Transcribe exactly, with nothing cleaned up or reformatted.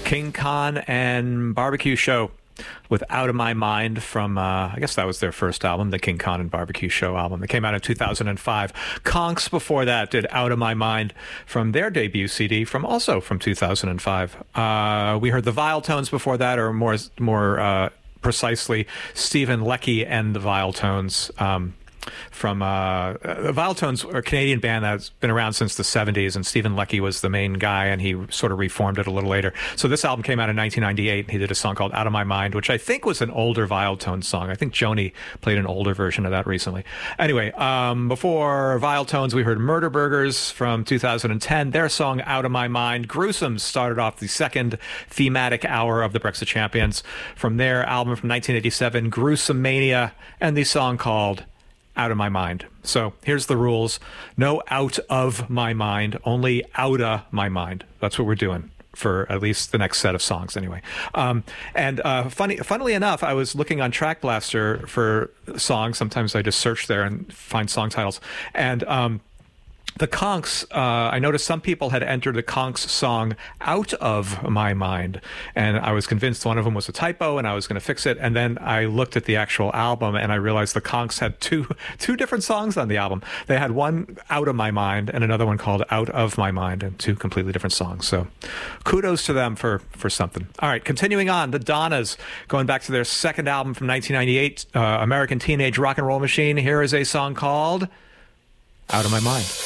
King Khan and Barbecue Show with Out of My Mind from, uh, I guess that was their first album, the King Khan and Barbecue Show album. That came out in two thousand five. Conks before that did Out of My Mind from their debut C D, from also from two thousand five. Uh, we heard the Vile Tones before that, or more more uh, precisely, Stephen Leckie and the Vile Tones. Um, from uh, the Vile Tones are a Canadian band that's been around since the seventies, and Stephen Leckie was the main guy, and he sort of reformed it a little later. So this album came out in nineteen ninety-eight. He did a song called Out of My Mind, which I think was an older Vile Tones song. I think Joni played an older version of that recently. Anyway, um, before Vile Tones, we heard Murder Burgers from two thousand ten. Their song Out of My Mind. Gruesome started off the second thematic hour of the Brexit Champions from their album from nineteen eighty-seven, Gruesome Mania, and the song called Out of My Mind. So here's the rules. No out of my mind, only outa my mind. That's what we're doing for at least the next set of songs anyway. Um, and uh, funny, funnily enough, I was looking on Track Blaster for songs. Sometimes I just search there and find song titles. And um, the Conks, uh, I noticed some people had entered the Conks song Out of My Mind, and I was convinced one of them was a typo, and I was going to fix it. And then I looked at the actual album, and I realized the Conks had two two different songs on the album. They had one Out of My Mind and another one called Out of My Mind, and two completely different songs. So kudos to them for, for something. All right, continuing on, the Donnas, going back to their second album from nineteen ninety-eight, uh, American Teenage Rock and Roll Machine. Here is a song called Out of My Mind.